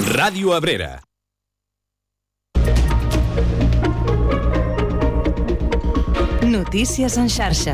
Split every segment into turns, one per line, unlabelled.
Ràdio Abrera.
Notícies en xarxa.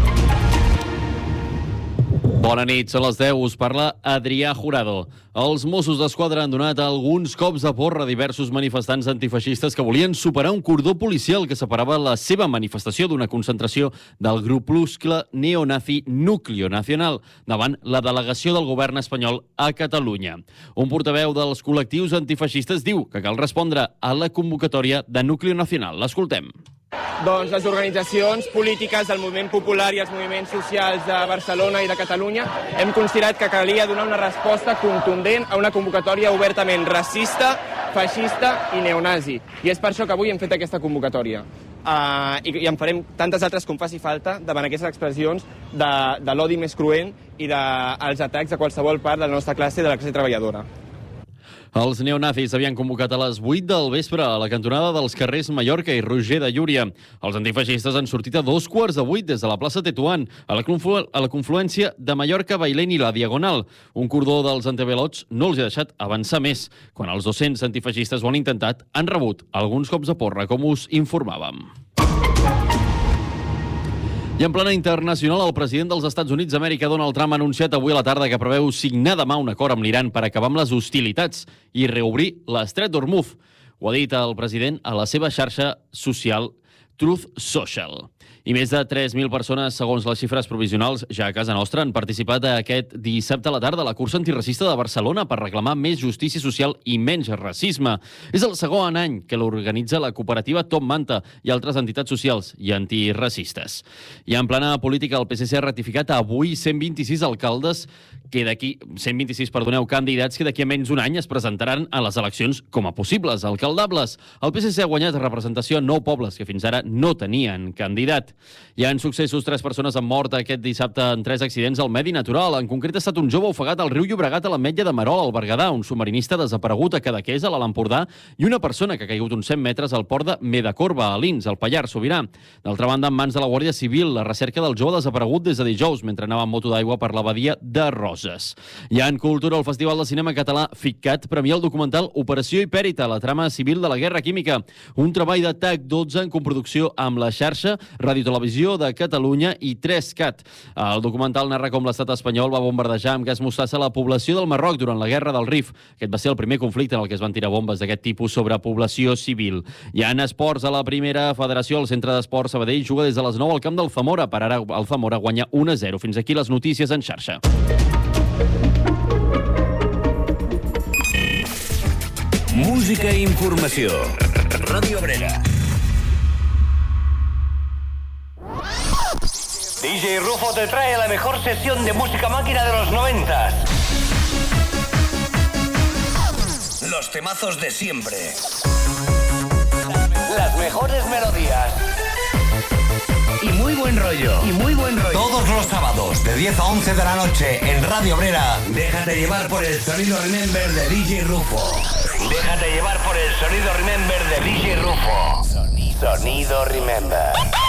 Bona nit, són les 10, us parla Adrià Jurado. Els Mossos d'Esquadra han donat alguns cops de porra a diversos manifestants antifeixistes que volien superar un cordó policial que separava la seva manifestació d'una concentració del grupuscle neonazi Núcleo Nacional davant la delegació del govern espanyol a Catalunya. Un portaveu dels col·lectius antifeixistes diu que cal respondre a la convocatòria de Núcleo Nacional. L'escoltem.
Doncs les organitzacions polítiques del moviment popular i els moviments socials de Barcelona i de Catalunya hem considerat que calia donar una resposta contundent a una convocatòria obertament racista, feixista i neonazi. I és per això que avui hem fet aquesta convocatòria. I en farem tantes altres com faci falta davant aquestes expressions de l'odi més cruent i dels atacs a qualsevol part de la nostra classe, de la classe treballadora.
Els neonazis havien convocat a les 8 del vespre a la cantonada dels carrers Mallorca i Roger de Llúria. Els antifeixistes han sortit a 7:15 des de la plaça Tetuán, a la confluència de Mallorca, Bailén i la Diagonal. Un cordó dels antivelots no els ha deixat avançar més. Quan els 200 antifeixistes ho han intentat, han rebut alguns cops de porra, com us informàvem. I en plana internacional, el president dels Estats Units d'Amèrica, Donald Trump, ha anunciat avui a la tarda que preveu signar demà un acord amb l'Iran per acabar amb les hostilitats i reobrir l'estret d'Hormuz. Ho ha dit el president a la seva xarxa social Truth Social. I més de 3.000 persones, segons les xifres provisionals, ja a casa nostra, han participat aquest dissabte a la tarda a la cursa antiracista de Barcelona per reclamar més justícia social i menys racisme. És el segon any que l'organitza la cooperativa Top Manta i altres entitats socials i antiracistes. I en plana política, el PSC ha ratificat avui 126 alcaldes candidats que d'aquí a menys d'un any es presentaran a les eleccions com a possibles alcaldables. El PSC ha guanyat representació a 9 pobles que fins ara no tenien candidat. Hi ha successos, 3 persones han mort aquest dissabte en 3 accidents al medi natural. En concret ha estat un jove ofegat al riu Llobregat a l'Ametlla de Marol, al Berguedà, un submarinista desaparegut a Cadaqués, a l'Alt Empordà, i una persona que ha caigut uns 100 metres al port de Medacorba, a Lins, al Pallars Sobirà. D'altra banda, en mans de la Guàrdia Civil, la recerca del jove desaparegut des de dijous mentre anava en moto d'aigua per la badia de Roses. I en cultura, el Festival de Cinema Català FICCAT premia el documental Operació Hipèrita, la trama civil de la guerra química, un treball de TAC12 en coproducció amb la xarxa Radio Televisió de Catalunya i 3CAT. El documental narra com l'estat espanyol va bombardejar amb gas mostassa la població del Marroc durant la Guerra del Rif. Aquest va ser el primer conflicte en el que es van tirar bombes d'aquest tipus sobre població civil. I en esports, a la primera federació, el Centre d'Esports Sabadell juga des de les 9 al camp del Zamora. Per ara, el Zamora guanya 1-0. Fins aquí les notícies en xarxa.
Música i informació. Ràdio Abrera.
DJ Rufo te trae la mejor sesión de música máquina de los 90.
Los temazos de siempre.
Las mejores melodías.
Y muy buen rollo. Todos los sábados de 10 a 11 de la noche en Radio Abrera. Déjate llevar por el sonido Remember de DJ Rufo.
Déjate llevar por el sonido Remember de DJ Rufo. Sonido Remember.